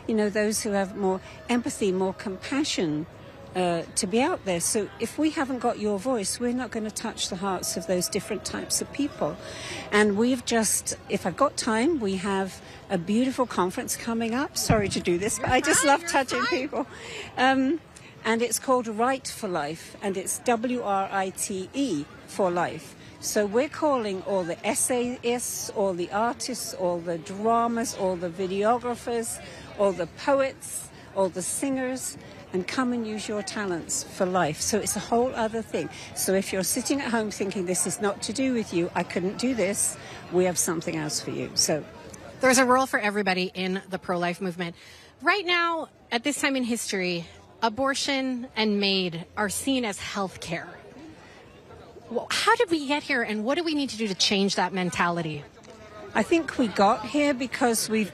those who have more empathy, more compassion, to be out there. So if we haven't got your voice, we're not going to touch the hearts of those different types of people. And if I've got time, we have a beautiful conference coming up. Sorry to do this, but I just love touching people. And it's called Write for Life, and it's WRITE for life. So we're calling all the essayists, all the artists, all the dramas, all the videographers, all the poets, all the singers, and come and use your talents for life. So it's a whole other thing. So if you're sitting at home thinking this is not to do with you, I couldn't do this, we have something else for you. So there's a role for everybody in the pro-life movement. Right now, at this time in history, abortion and MAID are seen as health care. Well, how did we get here, and what do we need to do to change that mentality? I think we got here because we've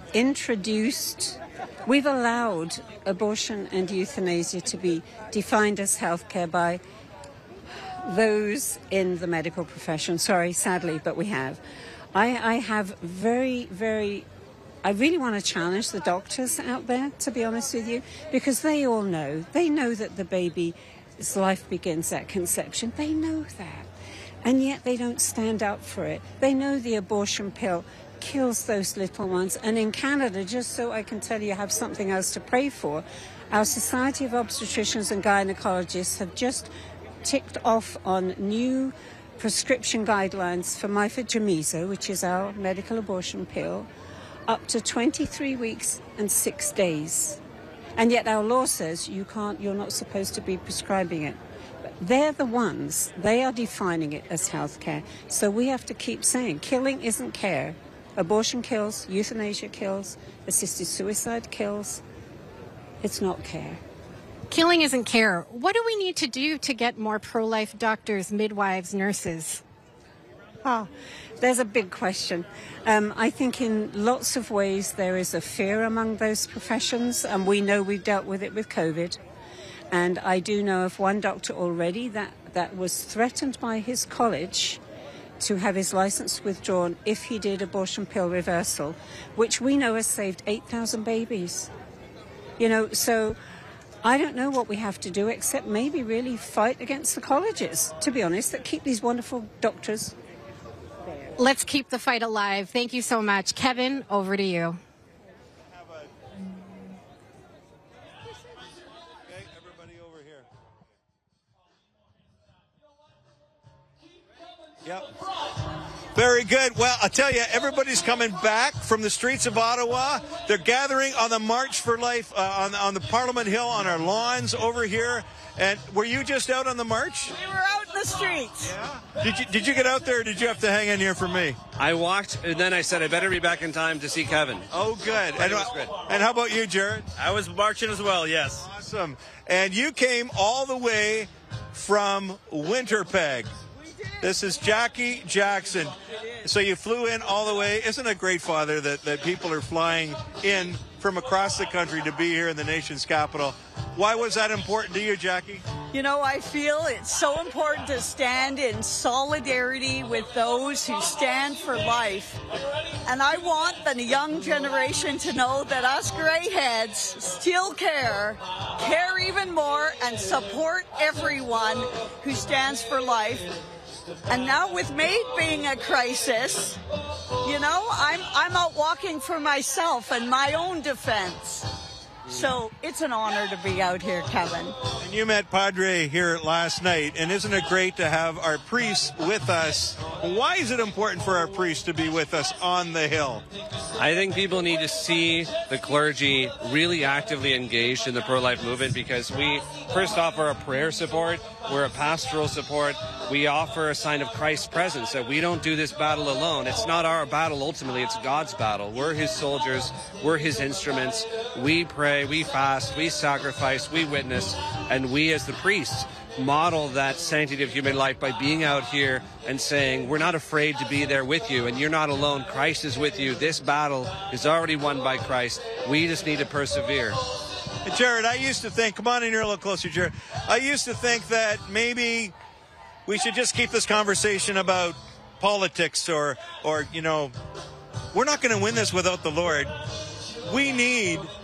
allowed abortion and euthanasia to be defined as healthcare by those in the medical profession. Sorry, sadly, but we have. I really want to challenge the doctors out there, to be honest with you, because they all know. They know that the baby's life begins at conception. They know that. And yet they don't stand up for it. They know the abortion pill kills those little ones. And in Canada, just so I can tell you, have something else to pray for, our Society of Obstetricians and Gynecologists have just ticked off on new prescription guidelines for mifepristone, which is our medical abortion pill, up to 23 weeks and 6 days. And yet our law says you're not supposed to be prescribing it. But they're the ones, they are defining it as healthcare. So we have to keep saying killing isn't care. Abortion kills, euthanasia kills, assisted suicide kills. It's not care. Killing isn't care. What do we need to do to get more pro-life doctors, midwives, nurses? There's a big question. I think in lots of ways there is a fear among those professions, and we know we've dealt with it with COVID. And I do know of one doctor already that was threatened by his college to have his license withdrawn if he did abortion pill reversal, which we know has saved 8,000 babies. So I don't know what we have to do except maybe really fight against the colleges, to be honest, that keep these wonderful doctors there. Let's keep the fight alive. Thank you so much. Kevin, over to you. Okay, everybody over here. Yep. Very good. Well, I'll tell you, everybody's coming back from the streets of Ottawa. They're gathering on the March for Life on the Parliament Hill on our lawns over here. And were you just out on the march? We were out in the streets. Yeah. Did you get out there, or did you have to hang in here for me? I walked, and then I said I better be back in time to see Kevin. Oh, good. And how about you, Jared? I was marching as well, yes. Awesome. And you came all the way from Winterpeg. This is Jackie Jackson. So you flew in all the way. Isn't it great, Father, that people are flying in from across the country to be here in the nation's capital? Why was that important to you, Jackie? I feel it's so important to stand in solidarity with those who stand for life. And I want the young generation to know that us greyheads still care even more, and support everyone who stands for life. And now with MAID being a crisis, I'm out walking for myself and my own defense. So it's an honor to be out here, Kevin. And you met Padre here last night, and isn't it great to have our priests with us? Why is it important for our priests to be with us on the Hill? I think people need to see the clergy really actively engaged in the pro-life movement, because we first offer a prayer support, we're a pastoral support, we offer a sign of Christ's presence, that we don't do this battle alone. It's not our battle ultimately, it's God's battle. We're his soldiers, we're his instruments. We pray, we fast, we sacrifice, we witness, and we as the priests model that sanctity of human life by being out here and saying, we're not afraid to be there with you, and you're not alone. Christ is with you. This battle is already won by Christ. We just need to persevere. Jared, I used to think, come on in here a little closer, Jared. I used to think that maybe we should just keep this conversation about politics or we're not going to win this without the Lord. We need